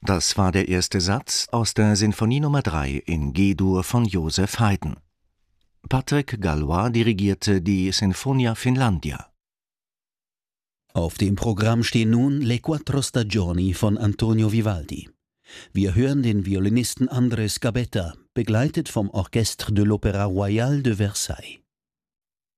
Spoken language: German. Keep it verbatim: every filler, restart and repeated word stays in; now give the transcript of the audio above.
Das war der erste Satz aus der Sinfonie Nummer drei in G-Dur von Joseph Haydn. Patrick Gallois dirigierte die Sinfonia Finlandia. Auf dem Programm stehen nun Le Quattro Stagioni von Antonio Vivaldi. Wir hören den Violinisten Andrés Gabetta, begleitet vom Orchestre de l'Opéra Royal de Versailles.